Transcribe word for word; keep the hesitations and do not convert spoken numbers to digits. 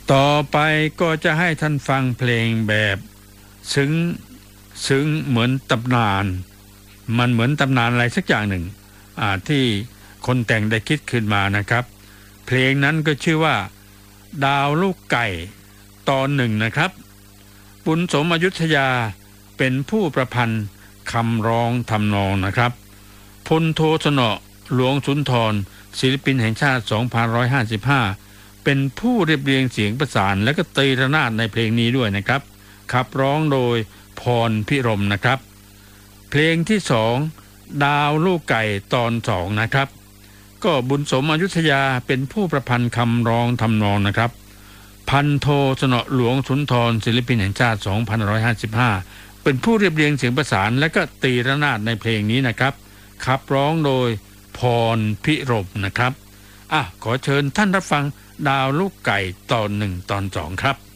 ต่อไปก็จะให้ท่านฟังเพลงแบบซึ้งซึ้งเหมือนตำนานมันเหมือนตำนานอะไรสักอย่างหนึ่งอ่าที่คนแต่งได้คิดขึ้นมานะครับเพลงนั้นก็ชื่อว่าดาวลูกไก่ตอนหนึ่งนะครับบุญสมอยุธยาเป็นผู้ประพันธ์คำร้องทำนองนะครับพลโทสนอหลวงสุนทรศิลปินแห่งชาติสองพันหนึ่งร้อยห้าสิบห้าเป็นผู้เรียบเรียงเสียงประสานและก็ตีระนาดในเพลงนี้ด้วยนะครับขับร้องโดยพรพิรมนะครับเพลงที่สองดาวลูกไก่ตอนสองนะครับก็บุญสมอยุธยาเป็นผู้ประพันธ์คำร้องทำนองนะครับพันโทสนอหลวงสุนทรศิลปินแห่งชาติสองพันหนึ่งร้อยห้าสิบห้าเป็นผู้เรียบเรียงเสียงประสานและก็ตีระนาดในเพลงนี้นะครับขับร้องโดยพรพิรมนะครับอ่ะขอเชิญท่านรับฟังดาวลูกไก่ตอนหนึ่งตอนสองครับ